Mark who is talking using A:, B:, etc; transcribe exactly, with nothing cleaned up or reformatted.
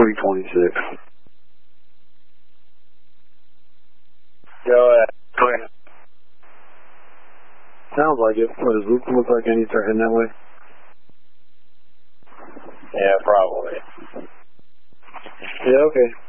A: three twenty-six.
B: Go ahead. Clear.
A: Sounds like it. What does Luke look like? I need to start heading that way?
B: Yeah, probably.
A: Yeah, okay.